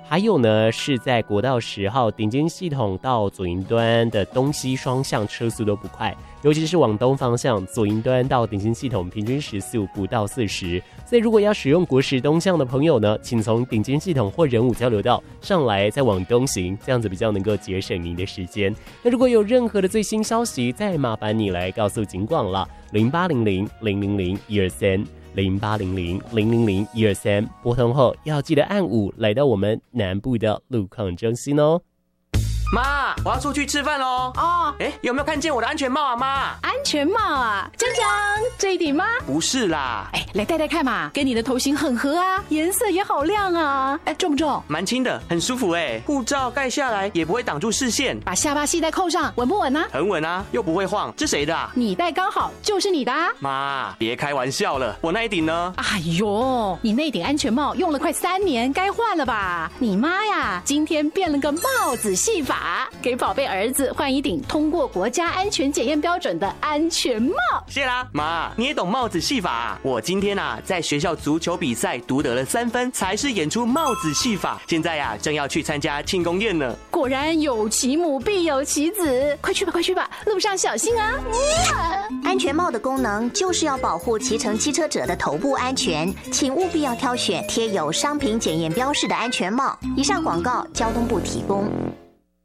还有呢，是在国道10号顶尖系统到左营端的东西双向车速都不快，尤其是往东方向，左营端到顶尖系统平均时速不到40。所以如果要使用国十东向的朋友呢，请从顶尖系统或仁武交流道上来，再往东行，这样子比较能够节省您的时间。那如果有任何的最新消息，再麻烦你来告诉警广了，0800-000-123。0800-000-123，拨通后要记得按5来到我们南部的路况中心哦。 妈，我要出去吃饭喽！ 哦， 有没有看见我的安全帽啊，妈？ 安全帽啊，江江，这一顶吗？ 不是啦， 来戴戴看嘛，跟你的头型很合啊，颜色也好亮啊，重不重？ 蛮轻的，很舒服哎，护照盖下来也不会挡住视线， 把下巴系带扣上，稳不稳啊？ 很稳啊，又不会晃，这谁的啊？ 你戴刚好就是你的啊！ 妈，别开玩笑了，我那一顶呢？ 哎呦，你那顶安全帽用了快3年，该换了吧？你妈呀，今天变了个帽子戏法。给宝贝儿子换一顶通过国家安全检验标准的安全帽。 谢啦，妈，你也懂帽子戏法啊？我今天在学校足球比赛独得了3分，才是演出帽子戏法。现在正要去参加庆功宴呢。 果然有其母必有其子，快去吧，快去吧，路上小心啊！ 安全帽的功能就是要保护骑乘机车者的头部安全，请务必要挑选贴有商品检验标示的安全帽。以上广告，交通部提供。